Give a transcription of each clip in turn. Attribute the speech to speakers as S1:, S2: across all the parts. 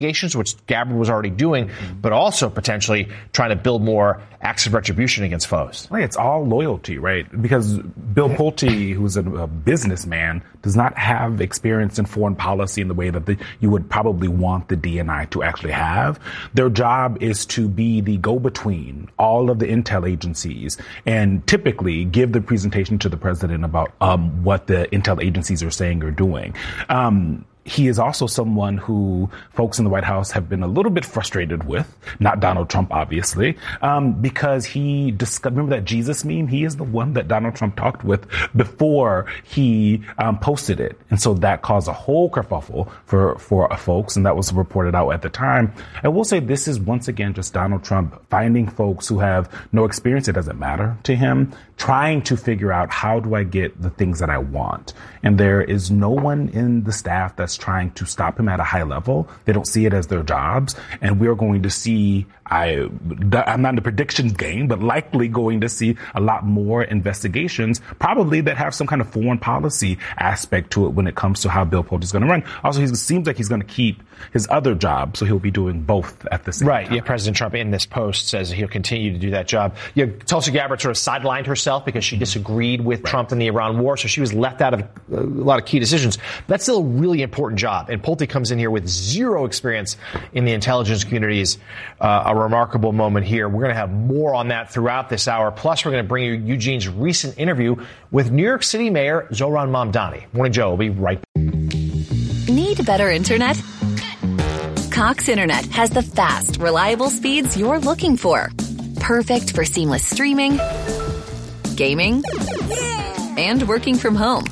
S1: which Gabbard was already doing, but also potentially trying to build more acts of retribution against foes.
S2: Right, it's all loyalty, right? Because Bill Pulte, who's a businessman, does not have experience in foreign policy in the way that you would probably want the DNI to actually have. Their job is to be the go-between all of the intel agencies and typically give the presentation to the president about what the intel agencies are saying or doing. He is also someone who folks in the White House have been a little bit frustrated with, not Donald Trump, obviously, because he discovered, remember that Jesus meme? He is the one that Donald Trump talked with before he posted it. And so that caused a whole kerfuffle for folks, and that was reported out at the time. I will say this is once again just Donald Trump finding folks who have no experience, it doesn't matter to him, trying to figure out how do I get the things that I want. And there is no one in the staff that's trying to stop him at a high level. They don't see it as their jobs. And we're going to see, I'm not in the predictions game, but likely going to see a lot more investigations, probably that have some kind of foreign policy aspect to it when it comes to how Bill Pulte is going to run. Also, it seems like he's going to keep his other job, so he'll be doing both at the same time.
S1: Right. Yeah, President Trump in this post says he'll continue to do that job. Yeah, Tulsi Gabbard sort of sidelined herself because she disagreed with Trump in the Iran war, so she was left out of a lot of key decisions. But that's still a really important job. And Pulte comes in here with zero experience in the intelligence communities. A remarkable moment here. We're going to have more on that throughout this hour. Plus, we're going to bring you Eugene's recent interview with New York City Mayor Zohran Mamdani. Morning, Joe. We'll be right back.
S3: Need better internet? Cox Internet has the fast, reliable speeds you're looking for. Perfect for seamless streaming, gaming, and working from home.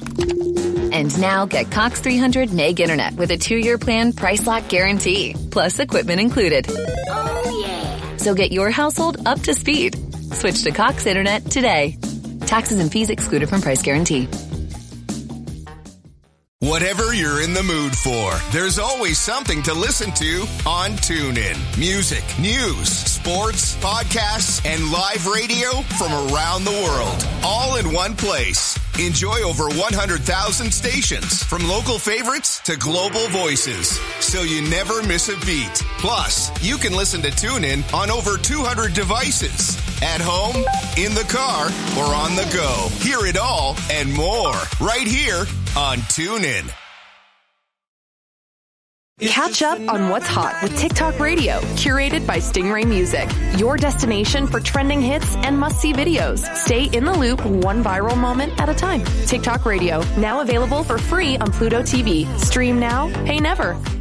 S3: And now get Cox 300 meg internet with a 2-year plan price lock guarantee, plus equipment included. Oh, yeah. So get your household up to speed. Switch to Cox Internet today. Taxes and fees excluded from price guarantee.
S4: Whatever you're in the mood for, there's always something to listen to on TuneIn. Music, news, sports, podcasts, and live radio from around the world, all in one place. Enjoy over 100,000 stations, from local favorites to global voices, so you never miss a beat. Plus, you can listen to TuneIn on over 200 devices. At home, in the car, or on the go. Hear it all and more right here on TuneIn.
S5: Catch up on what's hot with TikTok Radio, curated by Stingray Music. Your destination for trending hits and must-see videos. Stay in the loop, one viral moment at a time. TikTok Radio, now available for free on Pluto TV. Stream now, pay never.